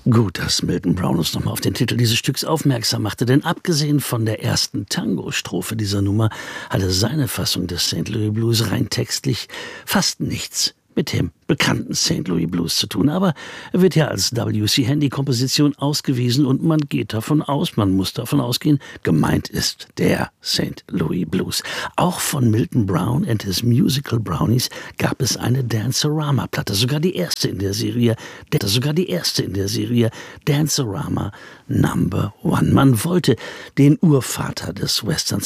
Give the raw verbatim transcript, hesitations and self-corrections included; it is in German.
Gut, dass Milton Brown uns nochmal auf den Titel dieses Stücks aufmerksam machte, denn abgesehen von der ersten Tango-Strophe dieser Nummer hatte seine Fassung des Saint Louis Blues rein textlich fast nichts mit dem bekannten Saint Louis Blues zu tun. Aber er wird ja als W C. Handy-Komposition ausgewiesen und man geht davon aus, man muss davon ausgehen, gemeint ist der Saint Louis Blues. Auch von Milton Brown and his Musical Brownies gab es eine Dance-O-Rama-Platte, sogar die erste in der Serie, sogar die erste in der Serie Dance-O-Rama Number One. Man wollte den Urvater des Westerns